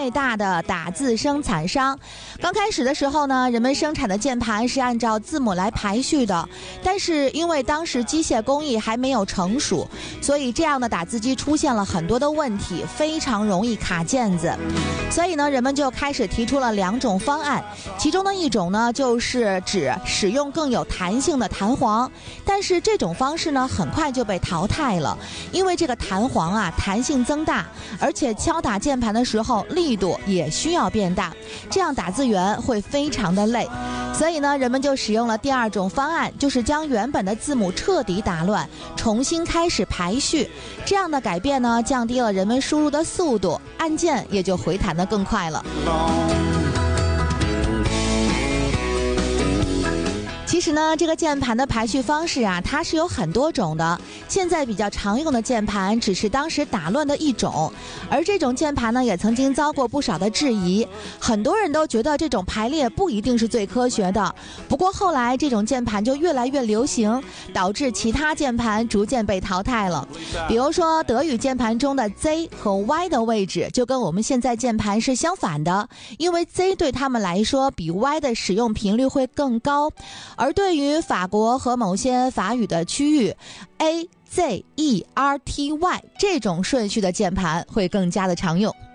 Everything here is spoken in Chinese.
最大的打字生产商。刚开始的时候呢，人们生产的键盘是按照字母来排序的，但是因为当时机械工艺还没有成熟，所以这样的打字机出现了很多的问题，非常容易卡键子。所以呢，人们就开始提出了2种方案，其中的一种呢，就是指使用更有弹性的弹簧，但是这种方式呢，很快就被淘汰了，因为这个弹簧啊，弹性增大，而且敲打键盘的时候力度也需要变大，这样打字员会非常的累。所以呢，人们就使用了第2种方案，就是将原本的字母彻底打乱，重新开始排序。这样的改变呢，降低了人们输入的速度，按键也就回弹得更快了。其实呢，这个键盘的排序方式啊，它是有很多种的。现在比较常用的键盘只是当时打乱的一种，而这种键盘呢，也曾经遭过不少的质疑。很多人都觉得这种排列不一定是最科学的。不过后来这种键盘就越来越流行，导致其他键盘逐渐被淘汰了。比如说德语键盘中的 Z 和 Y 的位置就跟我们现在键盘是相反的，因为 Z 对他们来说比 Y 的使用频率会更高。而对于法国和某些法语的区域 A、Z、E、R、T、Y 这种顺序的键盘会更加的常用。